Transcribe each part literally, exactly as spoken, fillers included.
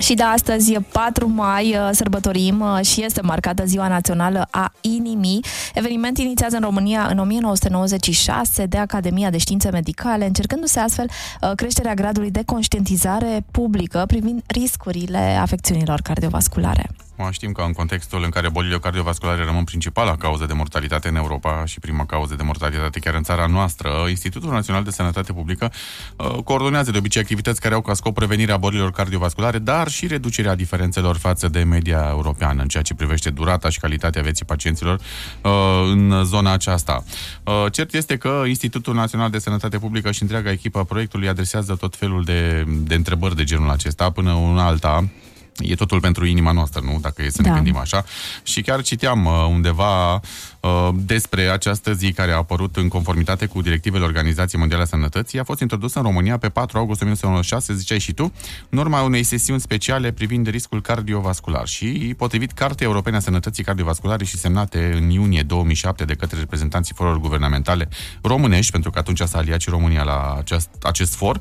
Și de astăzi, patru mai, sărbătorim și este marcată Ziua Națională a Inimii. Eveniment inițiat în România în o mie nouă sute nouăzeci și șase de Academia de Științe Medicale, încercându-se astfel creșterea gradului de conștientizare publică privind riscurile afecțiunilor cardiovasculare. Știm că în contextul în care bolile cardiovasculare rămân principala cauză de mortalitate în Europa și prima cauză de mortalitate chiar în țara noastră, Institutul Național de Sănătate Publică uh, coordonează de obicei activități care au ca scop prevenirea bolilor cardiovasculare, dar și reducerea diferențelor față de media europeană în ceea ce privește durata și calitatea vieții pacienților uh, în zona aceasta. Uh, cert este că Institutul Național de Sănătate Publică și întreaga echipă a proiectului adresează tot felul de, de întrebări de genul acesta până una alta. E totul pentru inima noastră, nu? Dacă e să ne da. gândim așa. Și chiar citeam uh, undeva uh, despre această zi care a apărut în conformitate cu directivele Organizației Mondiale a Sănătății. A fost introdusă în România pe patru august o mie nouă sute nouăzeci și șase, ziceai și tu, în urma unei sesiuni speciale privind riscul cardiovascular. Și potrivit Cartei Europene a Sănătății Cardiovasculare și semnate în iunie două mii șapte de către reprezentanții forurilor guvernamentale românești, pentru că atunci s-a aliat și România la acest, acest for,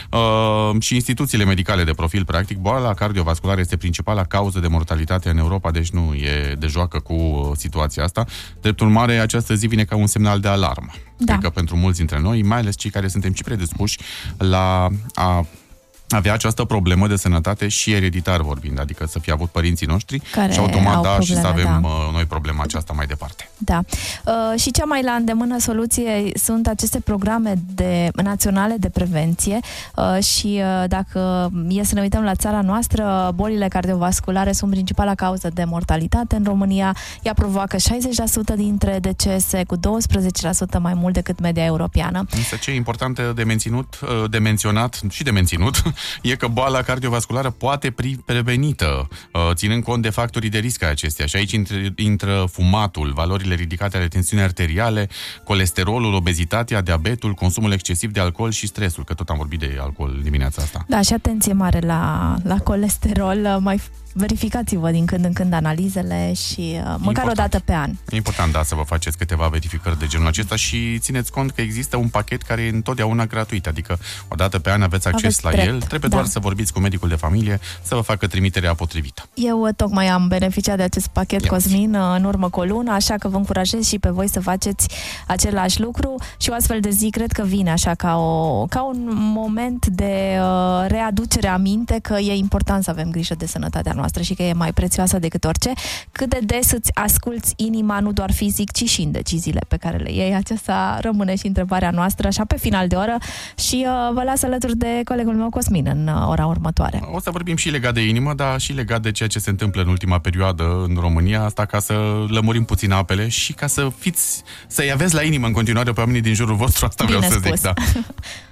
uh, și instituțiile medicale de profil, practic, boala cardiovasculară este principala cauză de mortalitate în Europa, deci nu e de joacă cu situația asta. Drept urmare, această zi vine ca un semnal de alarmă. Da. Cred că pentru mulți dintre noi, mai ales cei care suntem și predispuși la a avea această problemă de sănătate și ereditar vorbind, adică să fie avut părinții noștri care și automat da, probleme, și să avem da. noi problema aceasta mai departe. Da. Uh, și cea mai la îndemână soluție sunt aceste programe de, naționale de prevenție uh, și uh, dacă e să ne uităm la țara noastră, bolile cardiovasculare sunt principala cauză de mortalitate în România. Ea provoacă șaizeci la sută dintre decese, cu douăsprezece la sută mai mult decât media europeană. Însă ce e important de menținut, de menționat și de menținut e că boala cardiovasculară poate fi prevenită, ținând cont de factorii de risc ai acesteia. Și aici intră fumatul, valorile ridicate ale tensiunii arteriale, colesterolul, obezitatea, diabetul, consumul excesiv de alcool și stresul, că tot am vorbit de alcool dimineața asta. Da, și atenție mare la, la colesterol, mai verificați-vă din când în când analizele și uh, măcar important. o dată pe an. E important, da, să vă faceți câteva verificări de genul acesta și țineți cont că există un pachet care e întotdeauna gratuit, adică o dată pe an aveți acces aveți la drept. el, trebuie da. doar să vorbiți cu medicul de familie să vă facă trimiterea potrivită. Eu tocmai am beneficiat de acest pachet, Ia Cosmin, în urmă cu o lună, așa că vă încurajez și pe voi să faceți același lucru și o astfel de zi cred că vine așa ca, o, ca un moment de uh, readucere aminte că e important să avem grijă de sănătatea noastră și că e mai prețioasă decât orice. Cât de des îți asculți inima, nu doar fizic, ci și în deciziile pe care le iei? Aceasta rămâne și întrebarea noastră, așa pe final de oră și uh, vă las alături de colegul meu Cosmin în uh, ora următoare. O să vorbim și legat de inimă, dar și legat de ceea ce se întâmplă în ultima perioadă în România, asta ca să lămurim puțin apele și ca să fiți, să-i aveți la inimă în continuare pe oamenii din jurul vostru, asta Bine vreau să spus. zic, da.